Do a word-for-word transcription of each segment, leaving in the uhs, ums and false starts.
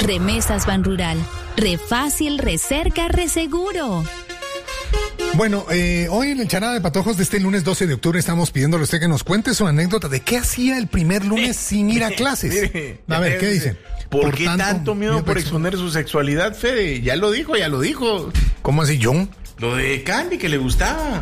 Remesas Banrural. Re fácil, re cerca, re seguro. Bueno, eh, hoy en el Charada de Patojos de este lunes doce de octubre estamos pidiéndole a usted que nos cuente su anécdota de qué hacía el primer lunes sin ir a clases. Mire, A ver, ¿qué dice? ¿Por, Por qué tanto, tanto, miedo miedo por por exponer su sexualidad, Fede? Ya lo dijo, ya lo dijo. ¿Cómo así, John? Lo de Candy, que le gustaba.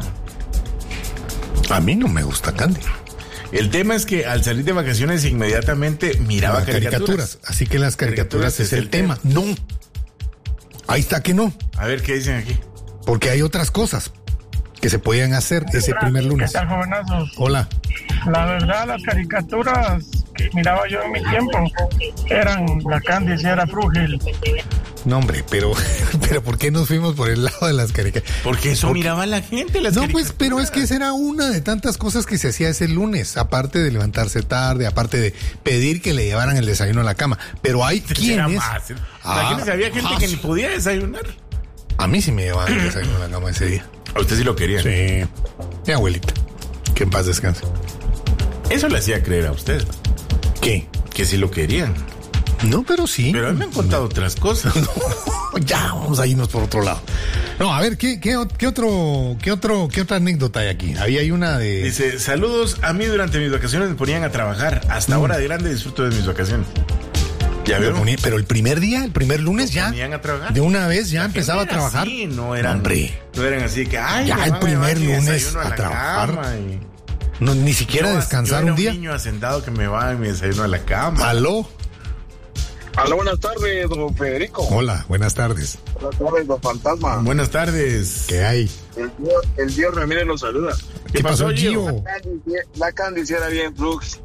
A mí no me gusta Candy. El tema es que al salir de vacaciones inmediatamente miraba Las caricaturas. caricaturas. Así que las caricaturas, es el tema. No. Ahí está que no. A ver, ¿qué dicen aquí? Porque hay otras cosas que se podían hacer ese primer lunes. ¿Qué tal, jovenazos? Hola. La verdad, las caricaturas que miraba yo en mi tiempo eran la Candy y era Frugil. No, hombre, pero, pero ¿por qué nos fuimos por el lado de las caricaturas? Porque eso Porque- miraba la gente, las No, caricaturas. pues, pero es que esa era una de tantas cosas que se hacía ese lunes, aparte de levantarse tarde, aparte de pedir que le llevaran el desayuno a la cama. Pero hay Era quienes... más. Ah, Imagínese, había gente ah, que ni podía desayunar. A mí sí me llevaban el desayuno a la cama ese día. A usted sí lo quería. Sí. Mi abuelita. Que en paz descanse. Eso le hacía creer a usted. ¿Qué? Que sí lo querían. No, pero sí. Pero a mí me han contado otras cosas. Ya, vamos a irnos por otro lado. No, a ver, ¿qué, qué, qué otro, qué otro, qué otra anécdota hay aquí? Ahí hay una de... Dice, saludos, a mí durante mis vacaciones me ponían a trabajar. Hasta Mm. ahora de grande disfruto de mis vacaciones. Ya Me veo. ponía- pero el primer día, el primer lunes ya, Ponían a trabajar. de una vez ya La empezaba a gente era trabajar. así, no eran, Hombre. no eran así que, ay, Ya me el van a primer llevar mi lunes desayuno a la trabajar. cama y- No, ni siquiera Yo- descansar yo era un día. un niño hacendado que me va en mi desayuno a la cama. Aló. Aló, buenas tardes, don Federico. Hola, buenas tardes. Buenas tardes, don Fantasma. Buenas tardes. ¿Qué hay? El Dios, el Dios Ramírez los saluda. ¿Qué, pasó, Gio? La Candy, la Candy sí era bien flux.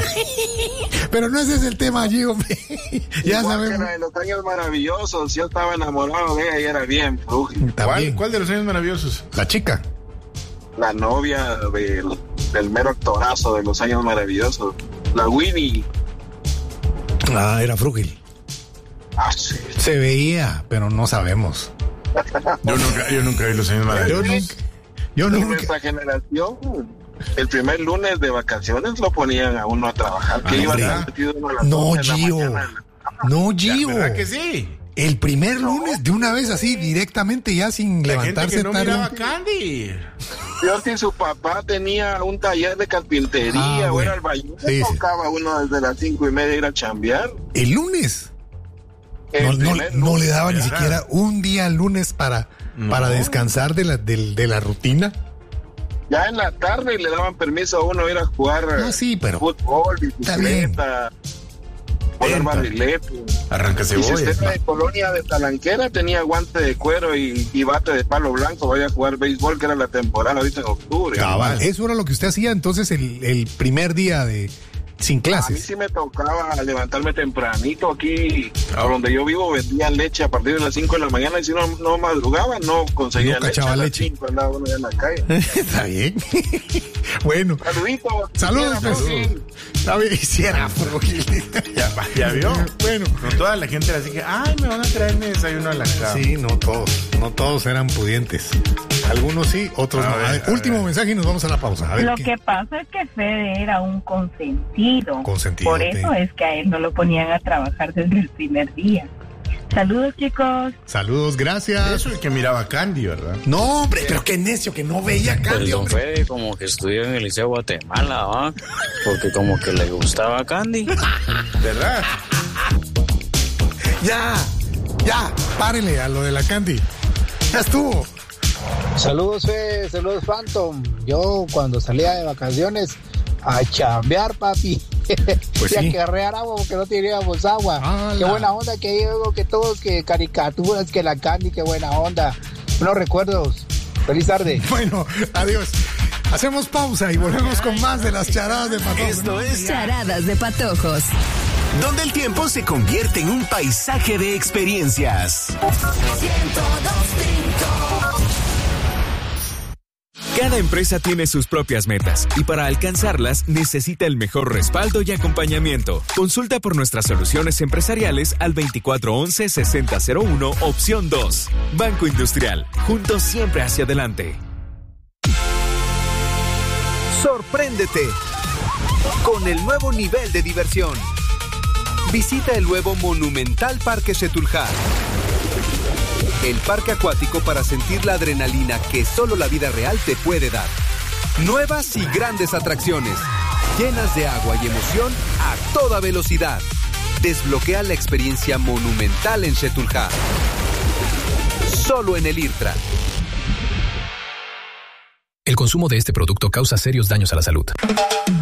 Pero no ese es el tema, Gio. hombre. Ya Igual que sabemos. la de los años maravillosos. Yo estaba enamorado de ella y era bien flux. ¿Cuál, También. ¿Cuál de los años maravillosos? La chica. La novia del, del mero actorazo de los años maravillosos. La Winnie. Ah, era Frugil. Ah, sí. Se veía, pero no sabemos. Yo nunca, yo nunca vi los años Yo maravillosos. nunca. Yo En nunca. nuestra generación, el primer lunes de vacaciones lo ponían a uno a trabajar. Que Ah, iba a hombre. estar metido uno a las No, once de la Gio. mañana. No, Ya, Gio. ¿verdad que sí? El primer lunes, de una vez así, directamente, ya sin La gente levantarse que no tarde. miraba Candy. Yo si su papá tenía un taller de carpintería Ah, o bueno. era albañil, Sí, sí. tocaba uno desde las cinco y media ir a chambear. El lunes. El No, no, primer no lunes. le daba ni ¿verdad? siquiera un día lunes para, No. para descansar de la, del- de la rutina. Ya en la tarde le daban permiso a uno ir a jugar Ah, sí, pero- fútbol, Está bien. bicicleta, poner Venta. barrilete. Arranca Y si cebolla. usted era de colonia de Talanquera, tenía guante de cuero y, y bate de palo blanco, vaya a jugar béisbol, que era la temporada ahorita en octubre. Cabal. Eso era lo que usted hacía entonces el, el primer día de sin A mí clases. sí me tocaba levantarme tempranito aquí, por donde yo vivo vendían leche a partir de las cinco de la mañana y si no, no madrugaba no conseguía No leche. cachaba A las leche. cinco andaba uno en la calle. Está bien. Bueno. Saluditos. Saludos, Quisiera, pues. Frugil. Está bien, hiciera Frugil. Ya, ya vio. Bueno. No toda la gente era así que, ay, me van a traer mi desayuno a la cama. Sí, no todos, no todos eran pudientes. Algunos sí, otros A no. ver, A ver, a último ver. mensaje y nos vamos a la pausa. A ver, Lo ¿qué? que pasa es que Fede era un consentido. Consentido, Por eso sí. es que a él no lo ponían a trabajar desde el primer día. Saludos, chicos. Saludos, gracias. Eso es el que miraba Candy, ¿verdad? No, hombre, pero qué necio que no veía Pues Candy, don hombre. Fede como que estudió en el Liceo Guatemala, ¿va? Porque como que le gustaba Candy. ¿Verdad? Ya, ya, párele a lo de la Candy. Ya estuvo. Saludos, Fede, saludos, Phantom. Yo cuando salía de vacaciones a chambear, papi. Pues y sí. a carrear agua porque no teníamos agua. ¡Hala! Qué buena onda que digo que todos, que caricaturas, que la Candy, qué buena onda. Buenos recuerdos. Feliz tarde. Bueno, adiós. Hacemos pausa y volvemos con más de las charadas de patojos. Esto es Charadas de Patojos. donde el tiempo se convierte en un paisaje de experiencias. Cada empresa tiene sus propias metas y para alcanzarlas necesita el mejor respaldo y acompañamiento. Consulta por nuestras soluciones empresariales al veinticuatro once sesenta cero uno opción dos. Banco Industrial, juntos siempre hacia adelante. Sorpréndete con el nuevo nivel de diversión. Visita el nuevo monumental Parque Xetulhá. El parque acuático para sentir la adrenalina que solo la vida real te puede dar. Nuevas y grandes atracciones, llenas de agua y emoción a toda velocidad. Desbloquea la experiencia monumental en Xetulhá. Solo en el IRTRA. El consumo de este producto causa serios daños a la salud.